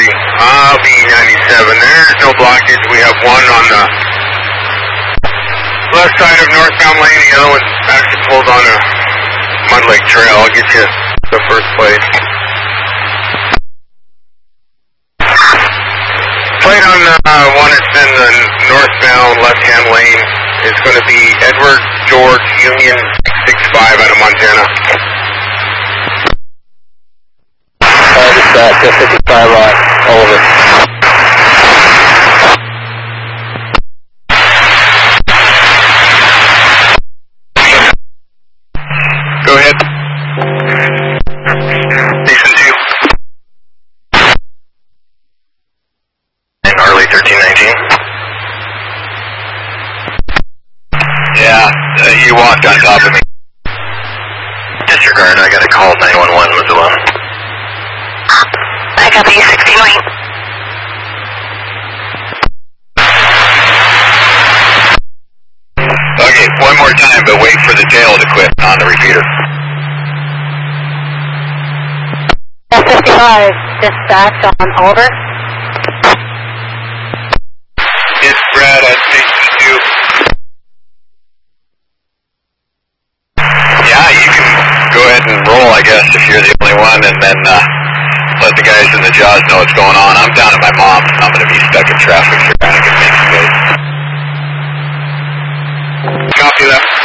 I'll be 97. There's no blockage. We have one on the left side of northbound lane. The other one actually pulled on a Mud Lake Trail. I'll get you the first place. Plate on one that's in the northbound left-hand lane is going to be Edward George Union 665 out of Montana. Dispatch, 55 on Oliver. Go ahead. Decent 2. And Harley 1319. Yeah, you walked on top of me. Disregard, I got a call 911 was alone. I got the 16 lane. Okay, one more time, but wait for the tail to quit on the repeater. F55, dispatch on Oliver. It's Brad at Station 2. Yeah, you can go ahead and roll, I guess, if you're the only one, and then let the guys in the Jaws know what's going on. I'm down at my mom's. I'm going to be stuck in traffic, so I can make some days. Copy that.